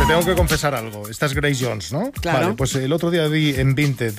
tengo que confesar algo. Esta es Grace Jones, ¿no? Claro. Vale, pues el otro día vi en Vinted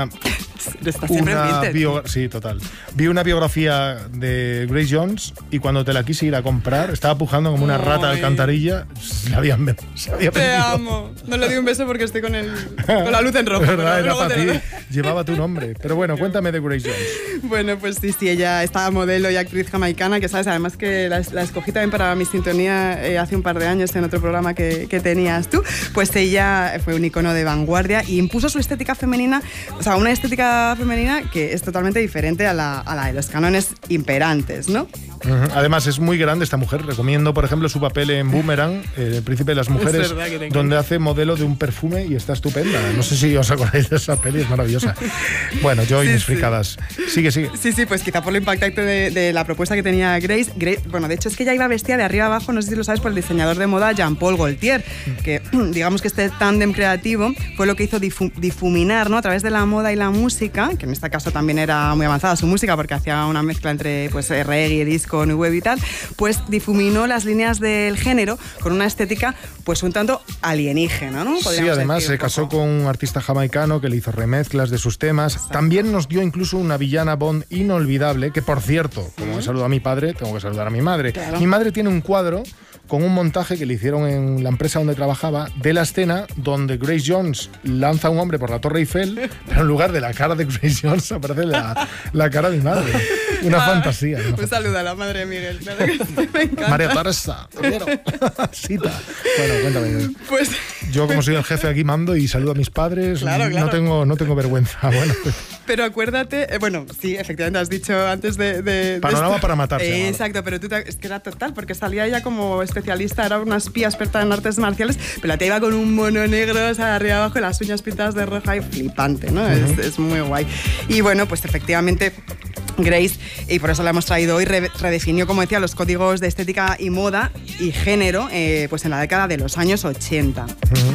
Está siempre en Vinted. Sí, total. Vi una biografía de Grace Jones y cuando te la quise ir a comprar, estaba pujando como una rata de alcantarilla. Se había Te perdido. amo. No le di un beso porque estoy con la luz en rojo. ¿Verdad? pero Era luego para te lo ti. doy. Llevaba tu nombre. Pero bueno, cuéntame de Grace Jones. Bueno, pues sí, ella estaba modelo y actriz jamaicana, que sabes, además que la escogí también para mi sintonía hace un par de años en otro programa que tenías tú. Pues ella fue un icono de vanguardia y impuso su estética femenina, o sea, una estética femenina que es totalmente diferente a la de los cánones imperantes, ¿no? Además, es muy grande esta mujer. Recomiendo, por ejemplo, su papel en Boomerang, El príncipe de las mujeres, donde hace modelo de un perfume y está estupenda. No sé si os acordáis de esa peli, es maravillosa. Bueno, yo y mis fricadas. Sigue. Sí, pues quizá por lo impactante de la propuesta que tenía Grace. Bueno, de hecho es que ella iba vestida de arriba abajo, no sé si lo sabes, por el diseñador de moda Jean-Paul Gaultier, que digamos que este tándem creativo fue lo que hizo difuminar, ¿no?, a través de la moda y la música, que en este caso también era muy avanzada su música porque hacía una mezcla entre pues reggae, disco, new wave y tal, pues difuminó las líneas del género con una estética pues un tanto alienígena, ¿no? Sí, además se casó con un artista jamaicano que le hizo remezclas de sus temas. Exacto. También nos dio incluso una villana Bond inolvidable, que por cierto, como he saludado a mi padre, tengo que saludar a mi madre. Claro. Mi madre tiene un cuadro con un montaje que le hicieron en la empresa donde trabajaba de la escena donde Grace Jones lanza a un hombre por la Torre Eiffel, pero en lugar de la cara de Grace Jones aparece la cara de mi madre. Una fantasía. Un saludo a la madre de Miguel. Claro que sí, me encanta. María Teresa, te quiero. Sita. Bueno, cuéntame. Pues yo, como soy el jefe aquí, mando y saludo a mis padres. Claro. No tengo vergüenza. Bueno. Pero acuérdate, bueno, sí, efectivamente has dicho antes de Panorama de para matarse. Exacto, pero es que era total, porque salía ella como especialista, era una espía experta en artes marciales, pero la tía iba con un mono negro, o sea, arriba abajo, las uñas pintadas de roja y flipante, ¿no? Es muy guay. Y bueno, pues efectivamente Grace, y por eso la hemos traído hoy, redefinió, como decía, los códigos de estética y moda y género pues en la década de los años 80.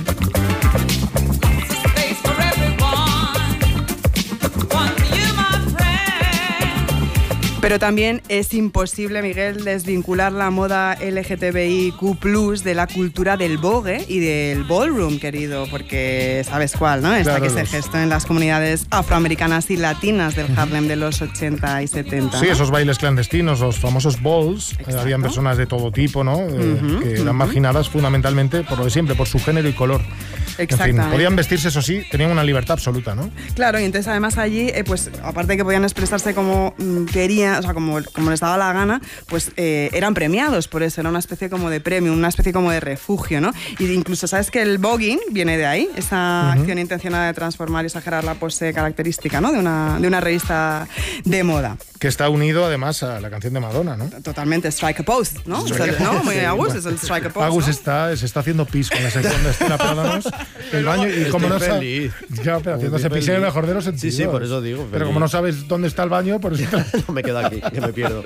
Pero también es imposible, Miguel, desvincular la moda LGTBIQ+ de la cultura del vogue y del ballroom, querido, porque sabes cuál, ¿no? Esta que se gestó en las comunidades afroamericanas y latinas del Harlem de los 80 y 70. Sí, ¿no? Esos bailes clandestinos, los famosos balls, habían personas de todo tipo, ¿no? Que eran marginadas fundamentalmente por lo de siempre, por su género y color. Exactamente. En fin, podían vestirse, eso sí, tenían una libertad absoluta, ¿no? Claro, y entonces además allí, pues aparte de que podían expresarse como querían, o sea, como les daba la gana, pues eran premiados por eso, era una especie como de premio, una especie como de refugio, ¿no? Y incluso, ¿sabes que el voguing viene de ahí? Esa acción intencionada de transformar y exagerar la pose característica, ¿no?, de una revista de moda. Que está unido además a la canción de Madonna, ¿no? Totalmente, Strike a Pose, ¿no? Muy Agus, es el Strike a Pose. Agus, ¿no? se está haciendo pis con la sección de Estela Perdónanos, el baño, y como no sabes, ya, pero haciéndose pis en el mejor de los sentidos. Sí, por eso digo. Pero como no sabes dónde está el baño, por eso no me quedo aquí, que me pierdo.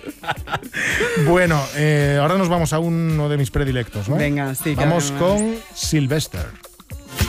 Bueno, ahora nos vamos a uno de mis predilectos, ¿no? Venga, sí. Vamos con Sylvester.